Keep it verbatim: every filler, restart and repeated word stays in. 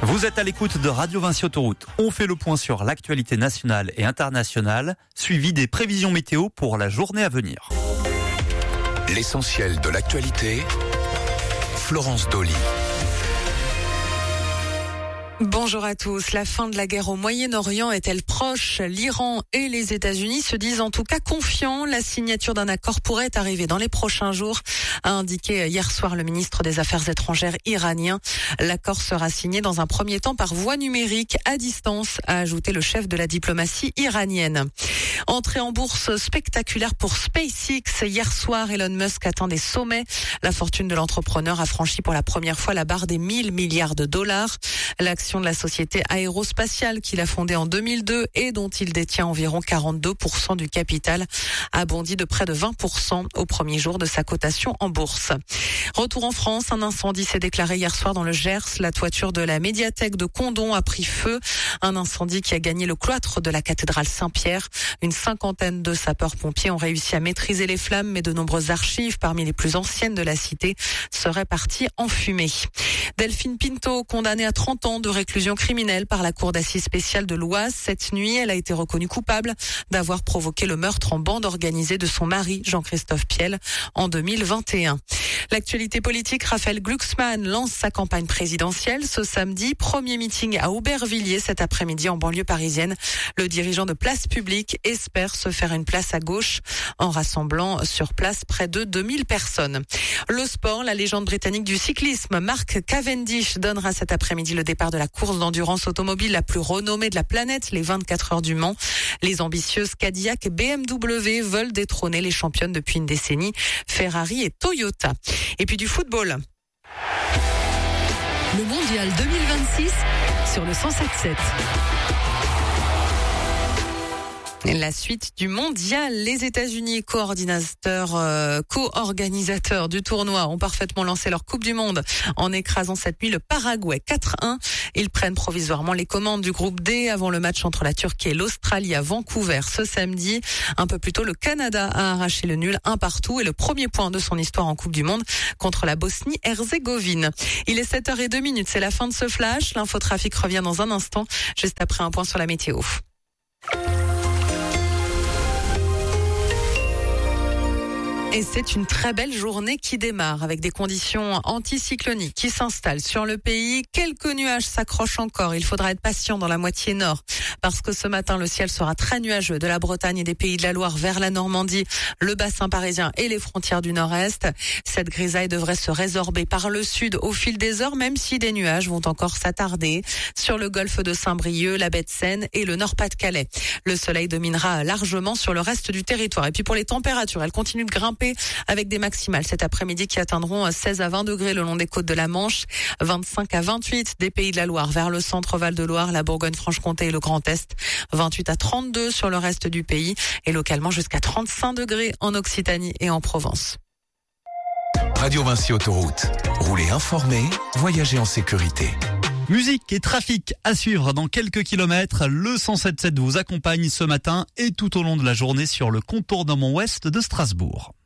Vous êtes à l'écoute de Radio Vinci Autoroute. On fait le point sur l'actualité nationale et internationale, suivi des prévisions météo pour la journée à venir. L'essentiel de l'actualité, Florence Dolly. Bonjour à tous. La fin de la guerre au Moyen-Orient est-elle proche? L'Iran et les États-Unis se disent en tout cas confiants. La signature d'un accord pourrait arriver dans les prochains jours, a indiqué hier soir le ministre des Affaires étrangères iranien. L'accord sera signé dans un premier temps par voie numérique à distance, a ajouté le chef de la diplomatie iranienne. Entrée en bourse spectaculaire pour SpaceX. Hier soir, Elon Musk atteint des sommets. La fortune de l'entrepreneur a franchi pour la première fois la barre des mille milliards de dollars. L'action de la société aérospatiale qu'il a fondée en deux mille deux et dont il détient environ quarante-deux pour cent du capital a bondi de près de vingt pour cent au premier jour de sa cotation en bourse. Retour en France, un incendie s'est déclaré hier soir dans le Gers. La toiture de la médiathèque de Condom a pris feu. Un incendie qui a gagné le cloître de la cathédrale Saint-Pierre. Une cinquantaine de sapeurs-pompiers ont réussi à maîtriser les flammes, mais de nombreuses archives, parmi les plus anciennes de la cité, seraient parties en fumée. Delphine Pinto, condamnée à trente ans de réclusion criminelle par la cour d'assises spéciale de l'Oise. Cette nuit, elle a été reconnue coupable d'avoir provoqué le meurtre en bande organisée de son mari, Jean-Christophe Piel, en deux mille vingt et un. L'actualité politique, Raphaël Glucksmann lance sa campagne présidentielle ce samedi. Premier meeting à Aubervilliers cet après-midi en banlieue parisienne. Le dirigeant de Place Publique espère se faire une place à gauche en rassemblant sur place près de deux mille personnes. Le sport, la légende britannique du cyclisme, Mark Cavendish, donnera cet après-midi le départ de la course d'endurance automobile la plus renommée de la planète, les vingt-quatre heures du Mans. Les ambitieuses Cadillac et B M W veulent détrôner les championnes depuis une décennie, Ferrari et Toyota. Et puis du football. Le mondial deux mille vingt-six sur le cent sept sept. La suite du mondial, les États-Unis, coordinateurs, euh, co-organisateurs du tournoi, ont parfaitement lancé leur Coupe du Monde en écrasant cette nuit le Paraguay quatre un. Ils prennent provisoirement les commandes du groupe D avant le match entre la Turquie et l'Australie à Vancouver ce samedi. Un peu plus tôt, le Canada a arraché le nul un partout et le premier point de son histoire en Coupe du Monde contre la Bosnie-Herzégovine. Il est sept heures zéro deux, c'est la fin de ce flash. L'infotrafic revient dans un instant, juste après un point sur la météo. Et c'est une très belle journée qui démarre avec des conditions anticycloniques qui s'installent sur le pays. Quelques nuages s'accrochent encore. Il faudra être patient dans la moitié nord parce que ce matin, le ciel sera très nuageux de la Bretagne et des Pays de la Loire vers la Normandie, le bassin parisien et les frontières du nord-est. Cette grisaille devrait se résorber par le sud au fil des heures, même si des nuages vont encore s'attarder sur le golfe de Saint-Brieuc, la baie de Seine et le Nord-Pas-de-Calais. Le soleil dominera largement sur le reste du territoire. Et puis pour les températures, elles continuent de grimper avec des maximales cet après-midi qui atteindront seize à vingt degrés le long des côtes de la Manche, vingt-cinq à vingt-huit des Pays de la Loire vers le centre Val-de-Loire, la Bourgogne-Franche-Comté et le Grand Est, vingt-huit à trente-deux sur le reste du pays et localement jusqu'à trente-cinq degrés en Occitanie et en Provence. Radio Vinci Autoroute. Roulez informé, voyagez en sécurité. Musique et trafic à suivre dans quelques kilomètres. Le cent sept sept vous accompagne ce matin et tout au long de la journée sur le contournement ouest de Strasbourg.